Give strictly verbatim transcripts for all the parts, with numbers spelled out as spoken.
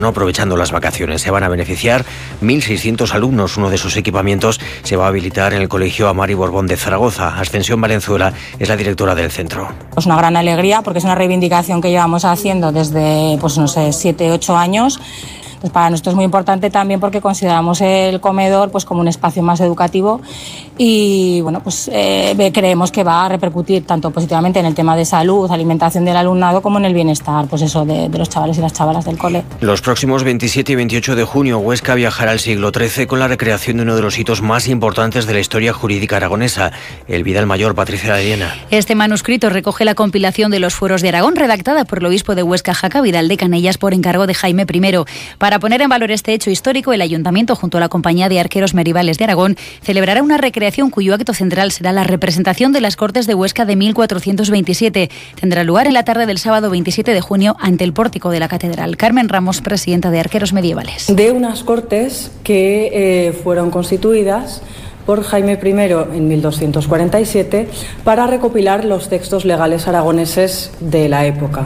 Aprovechando las vacaciones, se van a beneficiar mil seiscientos alumnos. Uno de sus equipamientos se va a habilitar en el Colegio Amari Borbón de Zaragoza. Ascensión Valenzuela es la directora del centro. Es una gran alegría porque es una reivindicación que llevamos haciendo desde, pues no sé, siete, ocho años. Pues para nosotros es muy importante también porque consideramos el comedor pues como un espacio más educativo y bueno pues eh, creemos que va a repercutir tanto positivamente en el tema de salud, alimentación del alumnado como en el bienestar pues eso de, de los chavales y las chavalas del cole. Los próximos veintisiete y veintiocho de junio Huesca viajará al siglo trece con la recreación de uno de los hitos más importantes de la historia jurídica aragonesa, el Vidal Mayor. Patricia Arena. Este manuscrito recoge la compilación de los fueros de Aragón redactada por el obispo de Huesca, Jaca Vidal de Canellas, por encargo de Jaime primero. Para poner en valor este hecho histórico, el Ayuntamiento, junto a la Compañía de Arqueros Medievales de Aragón, celebrará una recreación cuyo acto central será la representación de las Cortes de Huesca de mil cuatrocientos veintisiete. Tendrá lugar en la tarde del sábado veintisiete de junio ante el pórtico de la Catedral. Carmen Ramos, presidenta de Arqueros Medievales. De unas Cortes que eh, fueron constituidas por Jaime primero en mil doscientos cuarenta y siete para recopilar los textos legales aragoneses de la época.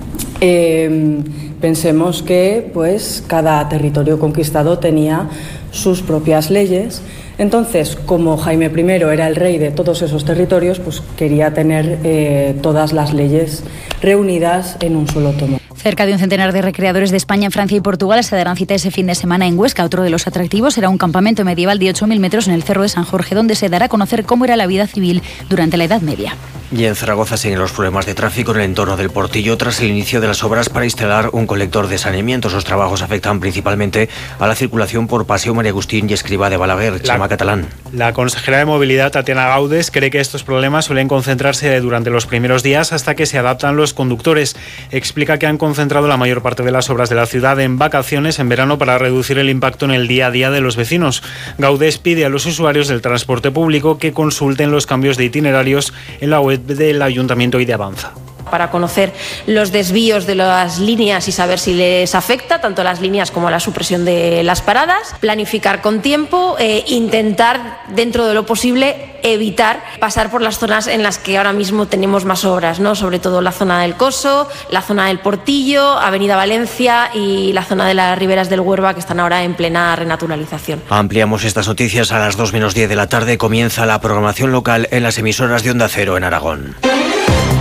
Eh, pensemos que pues cada territorio conquistado tenía sus propias leyes. Entonces, como Jaime primero era el rey de todos esos territorios, pues quería tener eh, todas las leyes reunidas en un solo tomo. Cerca de un centenar de recreadores de España, Francia y Portugal se darán cita ese fin de semana en Huesca. Otro de los atractivos será un campamento medieval de ocho mil metros en el Cerro de San Jorge, donde se dará a conocer cómo era la vida civil durante la Edad Media. Y en Zaragoza siguen los problemas de tráfico en el entorno del Portillo tras el inicio de las obras para instalar un colector de saneamiento. Esos trabajos afectan principalmente a la circulación por Paseo María Agustín y Escrivá de Balaguer. Chema Catalán. La consejera de Movilidad, Tatiana Gaudes, cree que estos problemas suelen concentrarse durante los primeros días hasta que se adaptan los conductores. Explica que han concentrado la mayor parte de las obras de la ciudad en vacaciones en verano para reducir el impacto en el día a día de los vecinos. Gaudes pide a los usuarios del transporte público que consulten los cambios de itinerarios en la web del Ayuntamiento y de Avanza. Para conocer los desvíos de las líneas y saber si les afecta tanto las líneas como la supresión de las paradas, planificar con tiempo, eh, intentar dentro de lo posible evitar pasar por las zonas en las que ahora mismo tenemos más obras, ¿no? Sobre todo la zona del Coso, la zona del Portillo, Avenida Valencia y la zona de las riberas del Huerva, que están ahora en plena renaturalización. Ampliamos estas noticias a las dos menos diez de la tarde. Comienza la programación local en las emisoras de Onda Cero en Aragón.